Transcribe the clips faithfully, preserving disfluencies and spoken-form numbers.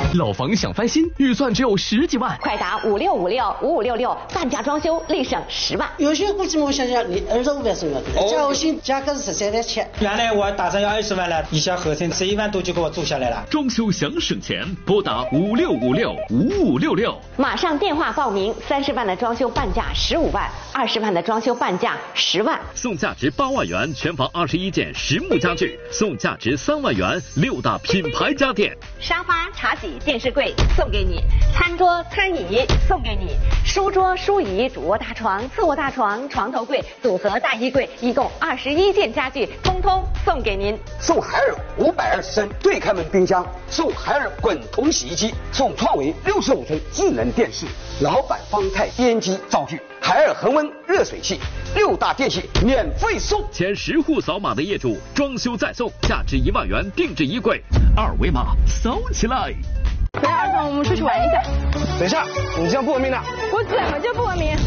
老房想翻新，预算只有十几万， 快打五六五六五五六六，半价装修立省十万。 有些估计我想想，你二十五万左右的，加我新价格是十三万七。 原来我打算要二十万了，一下合成这一万多就给我做下来了。 装修想省钱，拨打五六五六五五六六， 马上电话报名，三十万的装修半价十五万，二十万的装修半价十万， 送价值八万元全房二十一件实木家具，送价值三万元六大品牌家电， 沙发、茶几、电视柜送给你，餐桌、餐椅送给你，书桌、书椅、主卧大床、次卧大床、床头柜、组合大衣柜，一共二十一件家具，通通送给您。 送海尔五百二十升对开门冰箱，送海尔滚筒洗衣机，送创维六十五寸智能电视，老板方太编机灶具，海尔恒温热水器，六大电器免费送。 前十户扫码的业主装修再送，价值一万元定制衣柜，二维码扫起来。 来，二总，我们出去玩一下。 等一下，你这样不文明的。 我怎么就不文明？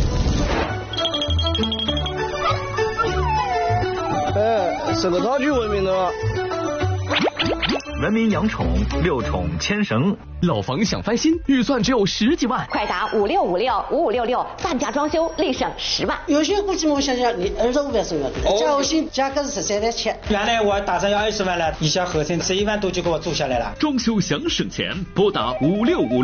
哎，这个道具文明的。 文明养宠，六宠牵绳。 老房想翻新，预算只有十几万， 快打五六五六五五六六，半价装修立省十万。 有些估计我想想，你二十五万左右的，加我新价格是十三万七。 原来我打算要二十万了，一下合成这一万多就给我做下来了。 装修想省钱，拨打五六五。